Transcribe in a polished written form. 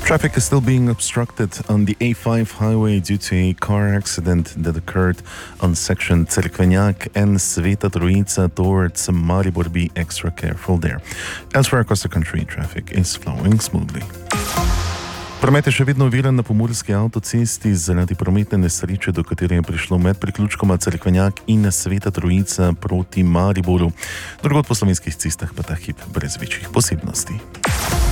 Traffic is still being obstructed on the A5 highway due to a car accident that occurred on section Cerkvenjak and Sveta Trojica towards Maribor. Be extra careful there. Elsewhere across the country, traffic is flowing smoothly. Promet je še vedno oviran na pomurski avtocesti zaradi prometne nesreče, do katere je prišlo med priključkoma Cerkvenjak in Sveta Trojica proti Mariboru. Drugod po slovenskih cestah pa ta hip brez večjih posebnosti.